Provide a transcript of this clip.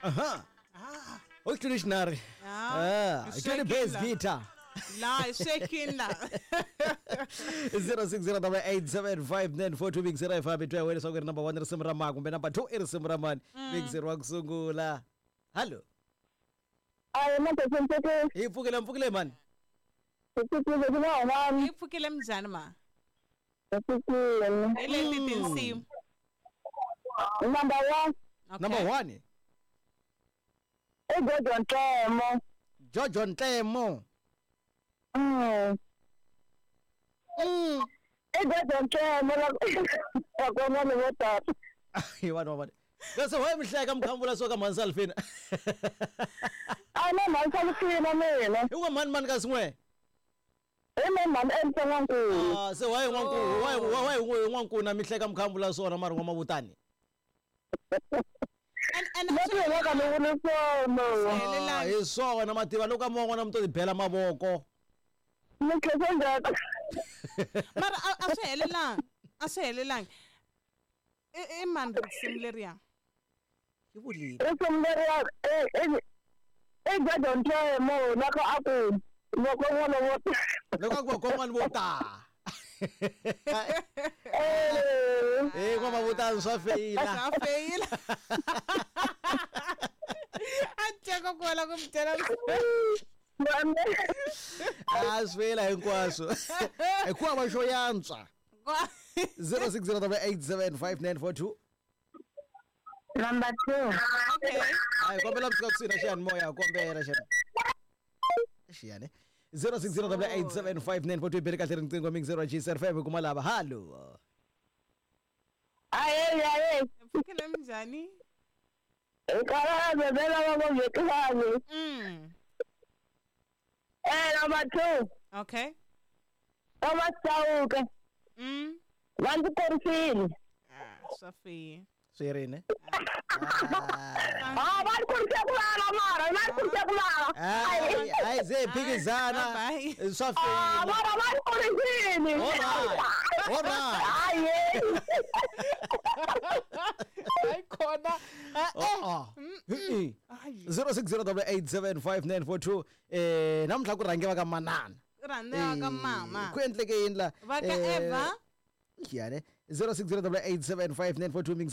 Aha. Traditional. It's Actually bass guitar. La, shaking la. 06087594 big 05 betwe wena sokwe number 1 risim rama kumbe number 2 irisim ramani big 0 wakusungula. Hello. Manje semphethe Ipfukile man. siphiwe kuba mami Iphukile mjani ma? siphiwe Ile tinsimu. number 1 Number 1. egojo Ntemo Jojo Ntemo. egojo Ntemo yakona ngotata Yiwana. Bese wayemhleka mkhambula soka mansalfina. ana mansalfina mina Uka man kasingwe. mama emthangankulu Se waye nwanku na mihleka mkhambula sona mari ngomabutani. And Mati waka nokunesono Isoko na mativa loka mongo na mto dibela maboko. Mkhesendaka mara asehelelang. Man similaria. Ibulile. esomleria egojo Ntemo naka aku ngokona ngotata Loka kwa ngwan bota. Ngoma bota sofeila. Afeyila. Atshaka kola kumtshela. Asifela hinkwaso. Ekuwa basho yantswa. 06087594 number 2 Okay. Hayi kombela msika kusina shiyani moya kombela shiyani. Shiyani. 06087594 ibhereka hle rinqingo ming 0 G75 kumalaba. Hello. aye Iphukile mjani? ikala bebela babo ngekhaya number 2 Okay. abasawuke bantu korifini Sophie. Sirene. bani kurisekulala mara bani kurisekulala Ay zephikizana. Bye. Sofela. mara bani korifini Alright. aye Ay khona. 06087594 namhla kurangiwa ka Manana. Randa ka mama. Kwentle ke yini la? Vaka Eva. Yani 06087594 ming